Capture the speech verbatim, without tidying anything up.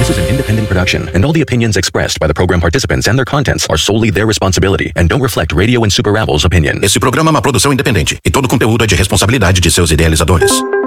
This is an independent production, and all the opinions expressed by the program participants and their contents are solely their responsibility and don't reflect Radio and Super Ravels opinion. Esse programa é uma produção independente e todo conteúdo é de responsabilidade de seus idealizadores.